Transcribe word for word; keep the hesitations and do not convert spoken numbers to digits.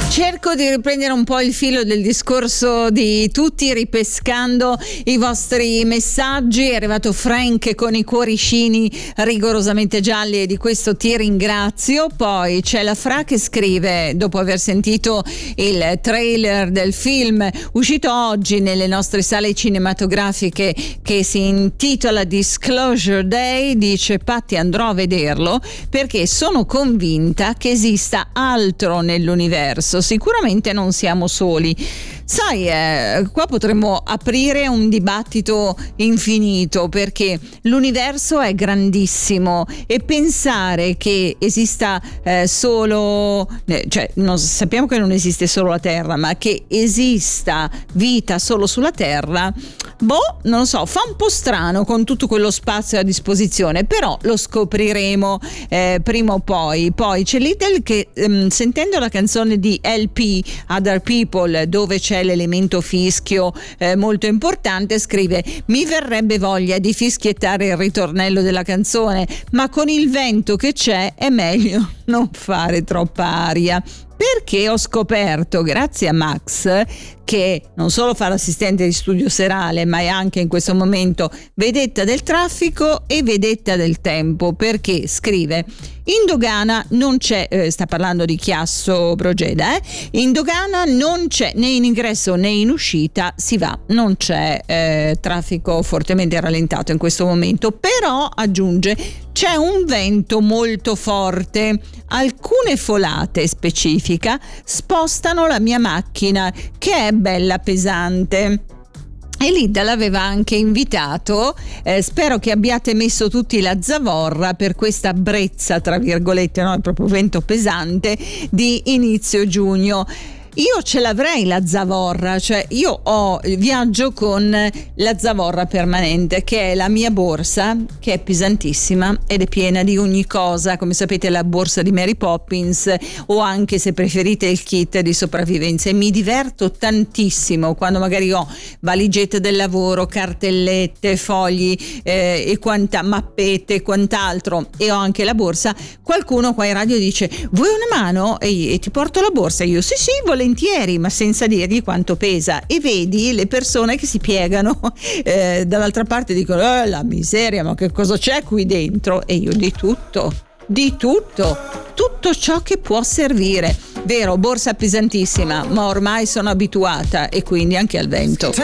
Cerco di riprendere un po' il filo del discorso di tutti, ripescando i vostri messaggi. È arrivato Frank con i cuoricini rigorosamente gialli e di questo ti ringrazio. Poi c'è la Fra che scrive, dopo aver sentito il trailer del film uscito oggi nelle nostre sale cinematografiche, che si intitola Disclosure Day, dice: Patti, andrò a vederlo perché sono convinta che esista altro nell'universo. Sicuramente non siamo soli. Sai, eh, qua potremmo aprire un dibattito infinito, perché l'universo è grandissimo e pensare che esista eh, solo, eh, cioè non, sappiamo che non esiste solo la Terra, ma che esista vita solo sulla Terra, boh, non lo so, fa un po' strano con tutto quello spazio a disposizione, però lo scopriremo eh, prima o poi. Poi c'è Lidl che ehm, sentendo la canzone di L P Other People, dove c'è l'elemento fischio eh, molto importante, scrive: mi verrebbe voglia di fischiettare il ritornello della canzone, ma con il vento che c'è è meglio non fare troppa aria. Perché ho scoperto, grazie a Max, che non solo fa l'assistente di studio serale, ma è anche in questo momento vedetta del traffico e vedetta del tempo, perché scrive: in dogana non c'è, eh, sta parlando di Chiasso Brogeda, eh? In dogana non c'è né in ingresso né in uscita, si va, non c'è eh, traffico fortemente rallentato in questo momento, però aggiunge c'è un vento molto forte, alcune folate specifica spostano la mia macchina che è bella pesante. E Lidda l'aveva anche invitato, eh, spero che abbiate messo tutti la zavorra per questa brezza, tra virgolette, no? È proprio vento pesante di inizio giugno. Io ce l'avrei la zavorra, cioè io ho viaggio con la zavorra permanente, che è la mia borsa, che è pesantissima ed è piena di ogni cosa, come sapete la borsa di Mary Poppins, o anche, se preferite, il kit di sopravvivenza, e mi diverto tantissimo quando magari ho valigette del lavoro, cartellette, fogli eh, e quanta mappette e quant'altro, e ho anche la borsa. Qualcuno qua in radio dice: vuoi una mano? E, e ti porto la borsa. Io sì sì, volentieri, ma senza dirgli quanto pesa. E vedi le persone che si piegano eh, dall'altra parte, dicono: oh, la miseria, ma che cosa c'è qui dentro? E io: di tutto, di tutto, tutto ciò che può servire. Vero, borsa pesantissima, ma ormai sono abituata, e quindi anche al vento.